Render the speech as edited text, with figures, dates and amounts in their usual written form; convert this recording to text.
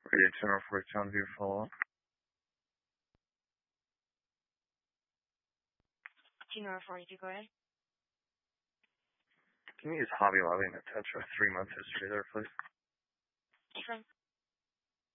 Radio 204 Town View follow-up. Junior 42, go ahead. Can you use Hobby Lobby and attach a 3-month history there, please? From